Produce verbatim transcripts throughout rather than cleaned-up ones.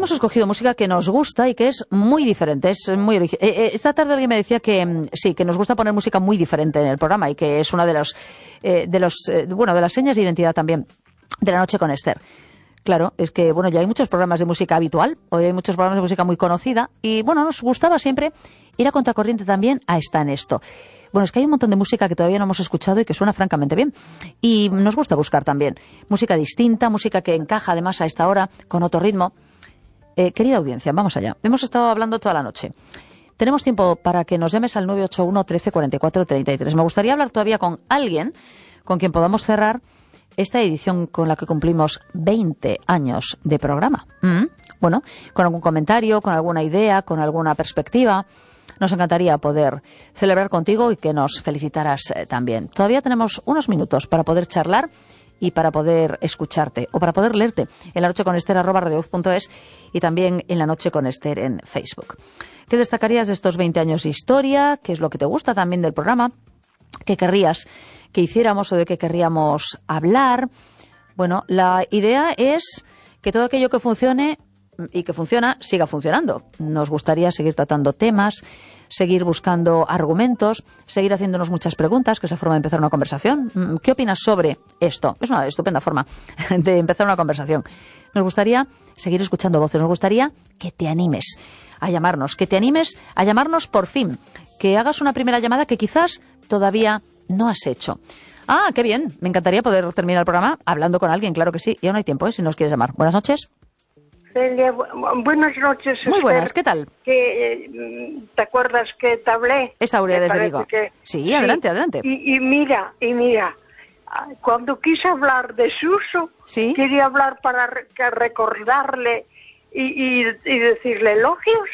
hemos escogido música que nos gusta y que es muy diferente, es muy origi- eh, eh, esta tarde alguien me decía que mm, sí, que nos gusta poner música muy diferente en el programa y que es una de los, eh, de los, eh, bueno, de las señas de identidad también de La Noche con Esther. Claro, es que, bueno, ya hay muchos programas de música habitual, hoy hay muchos programas de música muy conocida y, bueno, nos gustaba siempre ir a contracorriente también a Está en Esto. Bueno, es que hay un montón de música que todavía no hemos escuchado y que suena francamente bien. Y nos gusta buscar también música distinta, música que encaja además a esta hora, con otro ritmo. Eh, querida audiencia, vamos allá. Hemos estado hablando toda la noche. Tenemos tiempo para que nos llames al nueve ocho uno, trece, cuarenta y cuatro, treinta y tres. Me gustaría hablar todavía con alguien con quien podamos cerrar esta edición con la que cumplimos veinte años de programa. ¿Mm? Bueno, con algún comentario, con alguna idea, con alguna perspectiva. Nos encantaría poder celebrar contigo y que nos felicitaras eh, también. Todavía tenemos unos minutos para poder charlar y para poder escucharte o para poder leerte en la noche con Esther arroba radiovoz punto es y también en La Noche con Esther en Facebook. ¿Qué destacarías de estos veinte años de historia? ¿Qué es lo que te gusta también del programa? ¿Qué querrías que hiciéramos o de qué querríamos hablar? Bueno, la idea es que todo aquello que funcione y que funciona siga funcionando. Nos gustaría seguir tratando temas, seguir buscando argumentos, seguir haciéndonos muchas preguntas, que es la forma de empezar una conversación. ¿Qué opinas sobre esto? Es una estupenda forma de empezar una conversación. Nos gustaría seguir escuchando voces, nos gustaría que te animes a llamarnos, que te animes a llamarnos por fin, que hagas una primera llamada que quizás todavía no has hecho. Ah, qué bien, me encantaría poder terminar el programa hablando con alguien, claro que sí, y aún hay tiempo, ¿eh? Si nos quieres llamar. Buenas noches. Celia, bu buenas noches. Muy buenas, ¿qué tal? Que, eh, ¿te acuerdas que te hablé? Es Aurea desde Vigo. Que... Sí, sí, adelante, adelante. Y, y mira, y mira, cuando quise hablar de Suso, ¿sí? Quería hablar para re recordarle y, y, y decirle elogios.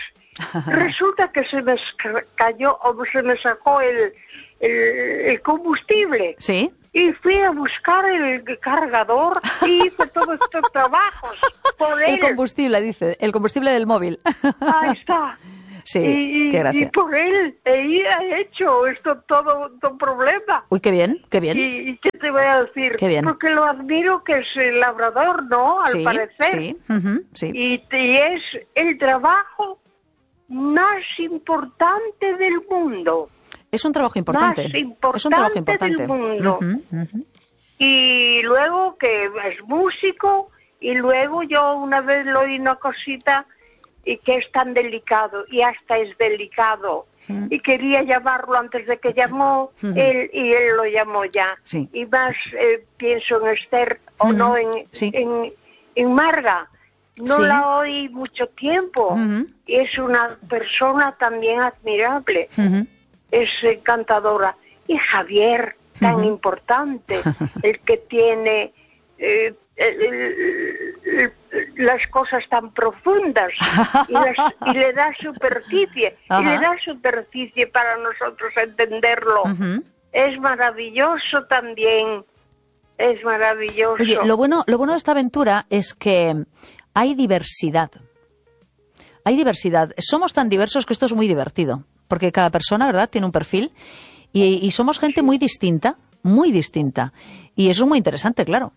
Resulta que se me cayó o se me sacó el, el, el combustible. Sí. Y fui a buscar el cargador y hice todos estos trabajos por él. El combustible, dice, el combustible del móvil. Ahí está. Sí, y, qué gracia. Y por él he hecho esto todo un problema. Uy, qué bien, qué bien. ¿Y, y qué te voy a decir? Qué bien. Porque lo admiro que es el labrador, ¿no? Al sí, parecer. Sí, uh-huh, sí. Y, y es el trabajo más importante del mundo. Es un trabajo importante. Más importante es un trabajo importante del mundo. Uh-huh, uh-huh. Y luego que es músico, y luego yo una vez le oí una cosita y que es tan delicado, y hasta es delicado. Uh-huh. Y quería llamarlo antes de que llamó, uh-huh. él, y él lo llamó ya. Sí. Y más eh, pienso en Esther, o uh-huh. no, en, sí. en, en Marga. No sí. la oí mucho tiempo. Uh-huh. Y es una persona también admirable. Uh-huh. Es encantadora. Y Javier, tan uh-huh. importante, el que tiene eh, el, el, el, las cosas tan profundas y, las, y le da superficie, uh-huh. y le da superficie para nosotros entenderlo. Uh-huh. Es maravilloso también, es maravilloso. Oye, lo bueno, lo bueno de esta aventura es que hay diversidad. Hay diversidad. Somos tan diversos que esto es muy divertido. Porque cada persona, ¿verdad?, tiene un perfil y, y somos gente muy distinta, muy distinta. Y eso es muy interesante, claro.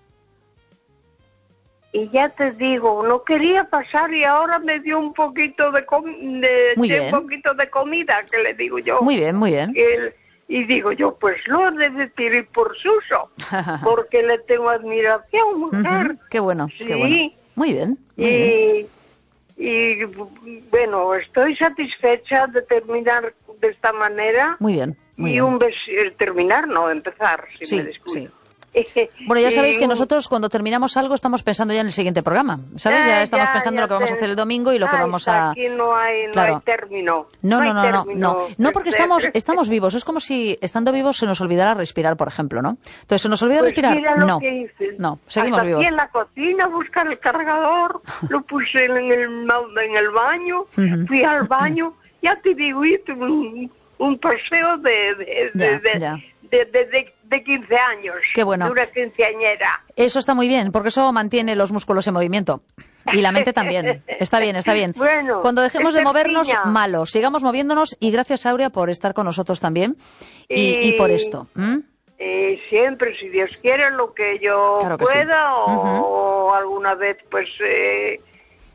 Y ya te digo, no quería pasar y ahora me dio un poquito de, com de, muy de bien. un poquito de comida, que le digo yo. Muy bien, muy bien. El, y digo yo, pues lo debe pedir por Suso, porque le tengo admiración, mujer. Uh-huh. Qué bueno, sí. qué bueno. Muy bien, muy y, bien. Y bueno, estoy satisfecha de terminar de esta manera. Muy bien. Muy y bien. un beso, terminar, no, empezar, si sí, me descuido. Sí. Bueno, ya sabéis que nosotros cuando terminamos algo estamos pensando ya en el siguiente programa, ¿sabes? Ya estamos ya, pensando ya lo que vamos a hacer el domingo y lo que Ay, vamos a... Aquí no hay, no claro. hay término. No, no, no, no, hay no, término, no, no, porque estamos, estamos vivos. Es como si estando vivos se nos olvidara respirar, por ejemplo, ¿no? Entonces, ¿se nos olvida pues respirar? Mira lo no, que hice. no, seguimos Hasta vivos. Aquí en la cocina a buscar el cargador, lo puse en el, en el baño, uh-huh. fui al baño, ya te digo, hice un, un paseo de... de, ya, de, de ya. De, de, de, de quince años. Qué bueno. De una quinceañera. Eso está muy bien, porque eso mantiene los músculos en movimiento. Y la mente también. Está bien, está bien. Bueno, cuando dejemos de movernos, niña. malo. Sigamos moviéndonos y gracias, Aurea, por estar con nosotros también. Y, y, y por esto. ¿Mm? Y siempre, si Dios quiere, lo que yo claro que pueda, sí. o uh-huh. alguna vez, pues... Eh,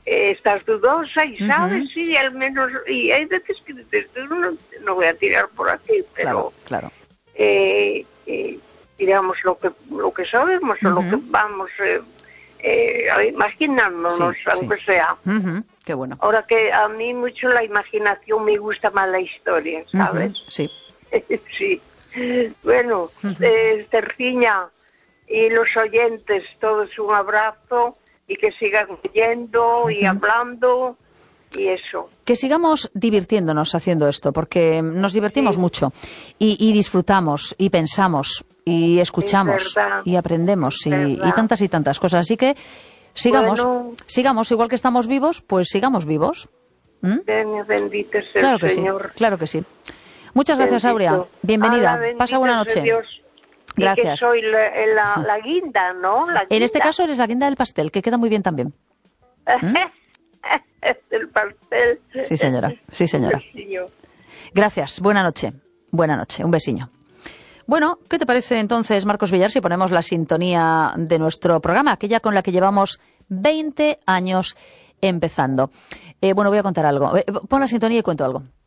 eh, estás dudosa y sabes, Ujú. sí, al menos, y hay veces que dices, no, no voy a tirar por aquí, pero Claro, claro. eh, eh, tiramos lo que lo que sabemos o lo Ujú. que vamos eh, eh, a imaginándonos, Sí, aunque sí. sea. Ujú. Qué bueno. Ahora que a mí mucho la imaginación, me gusta más la historia, ¿sabes? Ujú. Sí. Sí. Bueno, Ujú. eh, Terciña y los oyentes, todos un abrazo y que sigan oyendo y Ujú. hablando y eso. Que sigamos divirtiéndonos haciendo esto, porque nos divertimos Sí. mucho y, y disfrutamos y pensamos y escuchamos Es verdad. y aprendemos y, Verdad. y tantas y tantas cosas. Así que sigamos, Bueno. sigamos, igual que estamos vivos, pues sigamos vivos. ¿Mm? Ven- Bendito sea Claro el que Señor. sí, claro que sí. Muchas gracias, Bendito. Aurea. Bienvenida. Ala, bendito Pasa buena sea noche. Dios. Y Gracias. que soy la, la, la guinda, ¿no? La En este guinda. caso eres la guinda del pastel, que queda muy bien también. ¿Mm? El pastel. Sí, señora. Sí, señora. Un besillo. Gracias. Buena noche. Buena noche. Un besiño. Bueno, ¿qué te parece entonces, Marcos Villar, si ponemos la sintonía de nuestro programa, aquella con la que llevamos veinte años empezando? Eh, bueno, voy a contar algo. Eh, pon la sintonía y cuento algo.